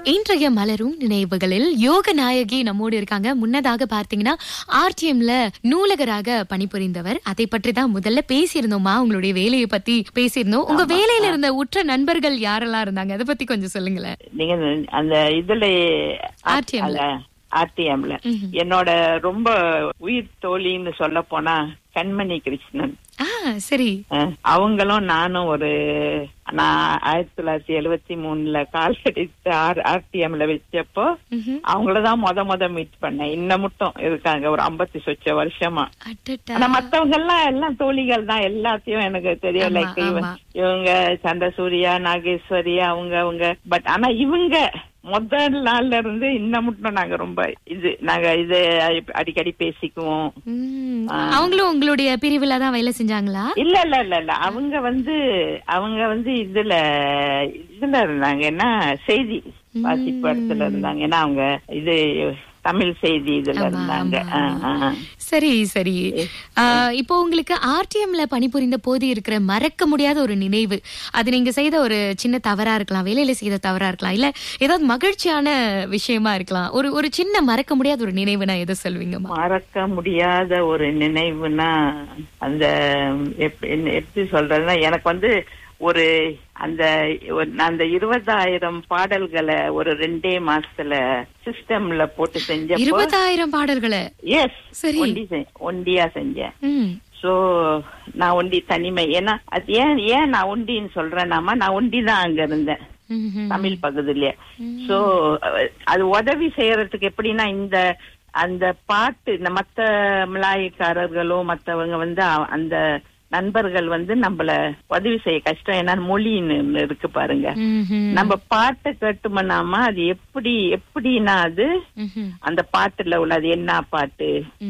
இன்றைய மலரும் நினைவுகளில் யோக நாயகி நம்மோடு இருக்காங்க. முன்னதாக பார்த்தீங்கன்னா ஆர்டிஎம்ல நூலகராக பணிபுரிந்தவர். அதை பற்றி தான் முதல்ல பேசியிருந்தோமா, உங்களுடைய வேலையை பத்தி பேசியிருந்தோம். உங்க வேலையில இருந்த உற்ற நண்பர்கள் யாரெல்லாம் இருந்தாங்க, அதை பத்தி கொஞ்சம் சொல்லுங்களேன். நீங்க அந்த இதுல ஆர்டிஎம்ல என்னோட ரொம்ப உயிர் தோழின்னு சொல்ல போனா கண்மணி கிருஷ்ணன். சரி. அவங்களும் நானும் நான் 1973 கால் அடித்து ஆர்டிஎம்ல வச்சப்போ அவங்களதான் முத மீட் பண்ணேன். இன்னும் மட்டும் இருக்காங்க, ஒரு 50 சொச்ச வருஷமா. ஆனா மத்தவங்க எல்லாம் தோழிகள் தான், எல்லாத்தையும் எனக்கு தெரியல. இவங்க சந்திரசூர்யா, நாகேஸ்வரி, அவங்க பட் ஆனா இவங்க முதல் நாள்ல இருந்து இன்னும் மட்டும் நாங்க ரொம்ப இது அடிக்கடி பேசிக்குவோம். அவங்களும் உங்களுடைய பிரிவுல தான் வேலை செஞ்சாங்களா? இல்ல அவங்க இதுல இருந்தாங்க. என்ன செய்தி வாசிப்பு இடத்துல இருந்தாங்க. ஏன்னா அவங்க இது தமிழ் செய்தி இதுல இருந்தாங்க. சரி. இப்போ உங்களுக்கு ஆர்டிஎம்ல பணிபுரிந்த போது இருக்கிற மறக்க முடியாத ஒரு நினைவு, அது நீங்க செய்த ஒரு சின்ன தவறா இருக்கலாம், வேலையில செய்த தவறா இருக்கலாம், இல்ல ஏதாவது மகிழ்ச்சியான விஷயமா இருக்கலாம். ஒரு சின்ன மறக்க முடியாத ஒரு நினைவுனா எதை சொல்வீங்க? மறக்க முடியாத ஒரு நினைவுனா அந்த எப்படி சொல்றதுன்னா, எனக்கு அந்த 20,000 பாடல்களை ஒரு 2 மாசத்துல சிஸ்டம்ல போட்டு செஞ்ச 20,000 பாடல்களை. எஸ், ஒண்டியா செஞ்சேன். சோ நான் ஒண்டி தனிமை. ஏன்னா அது ஏன் நான் ஒண்டின்னு சொல்றேன்னாமா, நான் ஒண்டிதான் அங்க இருந்தேன் தமிழ் பகுதியில. சோ அது உதவி செய்யறதுக்கு எப்படின்னா, அந்த பாட்டு மத்த மலாய்க்காரர்களோ மத்தவங்க அந்த நண்பர்கள் நம்மள உதவி செய்ய கஷ்டம். ஏன்னா மொழின்னு இருக்கு பாருங்க. நம்ம பாட்டை கேட்டுமனாமா அது எப்படின்னா அது அந்த பாட்டுல உள்ள அது என்ன பாட்டு,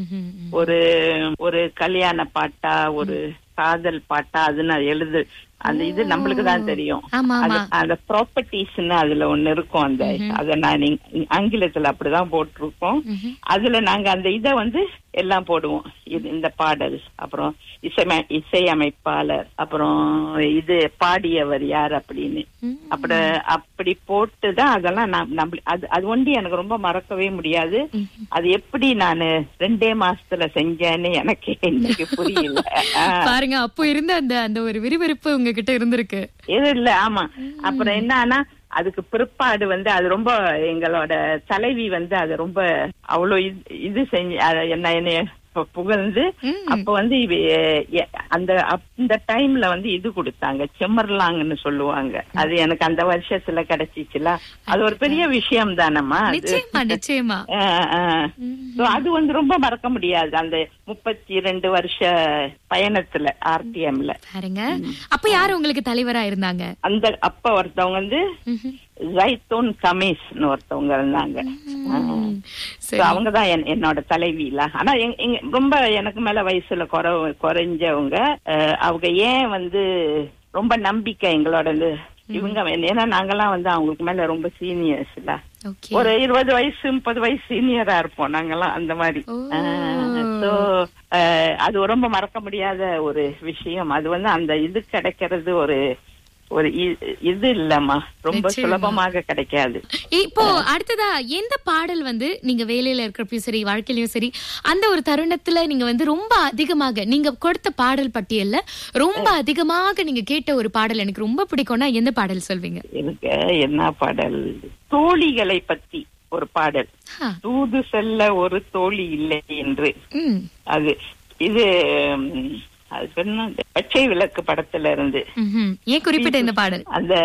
ஒரு கல்யாண பாட்டா, ஒரு காதல் பாட்டா, அதுன்னு அந்த இது நம்மளுக்கு தான் தெரியும். அந்த ப்ராப்பர்ட்டிஸ்ன்னு அதுல ஒண்ணு இருக்கும். அத நான் ஆங்கிலத்துல அப்படிதான் போட்டிருக்கோம். அதுல நாங்க அந்த இத எல்லாம் போடுவோம். இந்த பாடல், அப்புறம் இசையமைப்பாளர், அப்புறம் இது பாடியவர் யார் அப்படின்னு அப்படி போட்டுதான் அதெல்லாம் அது ஒண்டி எனக்கு ரொம்ப மறக்கவே முடியாது. அது எப்படி நான் 2 மாசத்துல செஞ்சேன்னு எனக்கு இன்னைக்கு புரியல. பாருங்க, அப்போ இருந்த அந்த ஒரு விறுவிறுப்பு உங்ககிட்ட இருந்திருக்கு. இது இல்ல. ஆமா. அப்புறம் என்னன்னா, அதுக்கு பிற்பாடு அது ரொம்ப எங்களோட தலைவி அது ரொம்ப அவ்வளோ இது செஞ்சு என்ன புகழ்ந்து அப்ப அந்த டைம்ல இது கொடுத்தாங்க, செம்மர்லாங்கன்னு சொல்லுவாங்க. அது எனக்கு அந்த வருஷத்துல கிடைச்சிச்சுல, அது ஒரு பெரிய விஷயம் தானம்மா. நிச்சயமா. அது ரொம்ப மறக்க முடியாது அந்த 32 வருஷ பயணத்துல ஆர்டிஎம்ல. அப்ப யாரு உங்களுக்கு தலைவரா இருந்தாங்க? அப்ப ஒருத்தவங்க ஜைத்தூன் கமீஸ்னு ஒருத்தவங்க இருந்தாங்க. அவங்கதான் என்னோட தலைவியில. ஆனா ரொம்ப எனக்கு மேல வயசுல குறைஞ்சவங்க. அவங்க ஏன் ரொம்ப நம்பிக்கை எங்களோட இவங்க. ஏன்னா நாங்கெல்லாம் அவங்களுக்கு மேல ரொம்ப சீனியர்ஸ்ல, ஒரு 20 வயசு 30 வயசு சீனியரா இருப்போம் நாங்கெல்லாம், அந்த மாதிரி. அது ரொம்ப மறக்க முடியாத ஒரு விஷயம். அது அந்த இது கிடைக்கிறது ஒரு இது இல்லம்மா, ரொம்ப சுலபமாக கிடைக்காது. இப்போ அடுத்ததா எந்த பாடல் நீங்க வேலையில இருக்கிறப்பயும் சரி, வாழ்க்கையிலயும் சரி, அந்த ஒரு தருணத்துல நீங்க ரொம்ப அதிகமாக நீங்க கொடுத்த பாடல் பட்டியல்ல ரொம்ப அதிகமாக நீங்க கேட்ட ஒரு பாடல் எனக்கு ரொம்ப பிடிக்கும்னா எந்த பாடல் சொல்வீங்க? எனக்கு என்ன பாடல், தோழிகளை பத்தி ஒரு பாடல். தூது செல்ல ஒரு தோழி இல்லை என்று. அது இது பச்சை விளக்கு படத்துல இருந்து. ஏன் குறிப்பிட்ட இந்த பாடல்? அந்த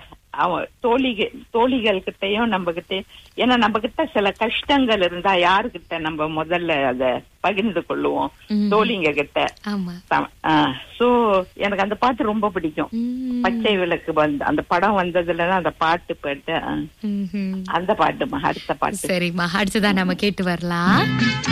தோழிகள் கிட்டையும் நம்ம கிட்ட, ஏன்னா நம்ம கிட்ட சில கஷ்டங்கள் இருந்தா யாருகிட்ட நம்ம முதல்ல அத பகிர்ந்து கொள்ளுவோம், தோழிங்க கிட்ட. சோ எனக்கு அந்த பாட்டு ரொம்ப பிடிக்கும். பச்சை விளக்கு அந்த படம் வந்ததுலதான் அந்த பாட்டு போட்டு அந்த பாட்டுமா. அடுத்த பாட்டு. சரிம்மா, அடுத்ததான் நம்ம கேட்டு வரலாம்.